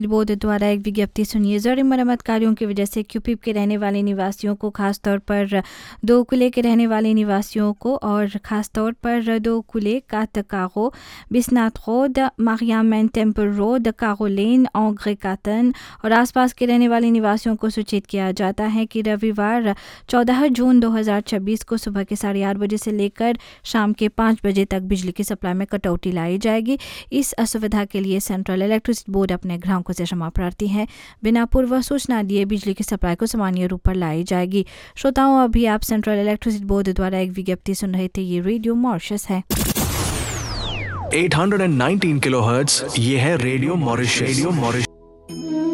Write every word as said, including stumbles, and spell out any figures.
Board द्वारा एक विज्ञप्ति सुनिए। ज़रूरी मरम्मत कार्यों की वजह से क्यूपिप के रहने वाले निवासियों को, खासतौर पर दो कुले के रहने वाले निवासियों को और ख़ासतौर पर दो कुले कातकागो, बिस्नात रोड, मारियामैन टेम्पल रोड, कागो लेन, औंग्रे कातन और आसपास के रहने वाले निवासियों को सूचित किया जाता है कि रविवार चौदह जून दो हज़ार छब्बीस को सुबह के साढ़े आठ बजे से लेकर शाम के पाँच बजे तक बिजली की सप्लाई में कटौती लाई जाएगी। इस असुविधा के लिए सेंट्रल इलेक्ट्रिसिटी बोर्ड अपने ग्राहकों से क्षमा प्रार्थी है। बिना पूर्व सूचना दिए बिजली की सप्लाई को सामान्य रूप पर लाई जाएगी। श्रोताओं, अभी आप सेंट्रल इलेक्ट्रिसिटी बोर्ड द्वारा एक विज्ञप्ति सुन रहे थे। ये रेडियो मॉरिशस है। आठ सौ उन्नीस किलोहर्ट्ज़, ये है रेडियो मॉरिशस। Radio Mauritius.